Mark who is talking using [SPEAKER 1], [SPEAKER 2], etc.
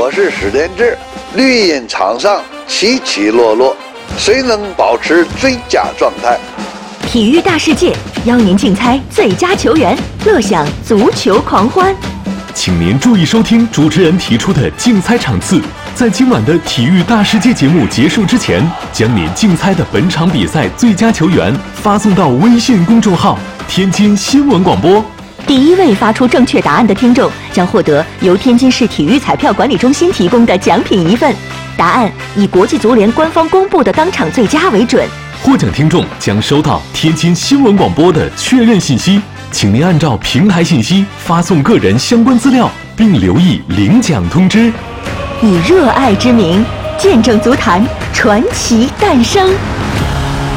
[SPEAKER 1] 我是史连志。绿茵场上起起落落，谁能保持最佳状态？
[SPEAKER 2] 体育大世界邀您竞猜最佳球员，乐享足球狂欢。
[SPEAKER 3] 请您注意收听主持人提出的竞猜场次。在今晚的体育大世界节目结束之前，将你竞猜的本场比赛最佳球员发送到微信公众号天津新闻广播。
[SPEAKER 2] 第一位发出正确答案的听众将获得由天津市体育彩票管理中心提供的奖品一份，答案以国际足联官方公布的当场最佳为准。
[SPEAKER 3] 获奖听众将收到天津新闻广播的确认信息，请您按照平台信息发送个人相关资料，并留意领奖通知。
[SPEAKER 2] 以热爱之名，见证足坛传奇诞生。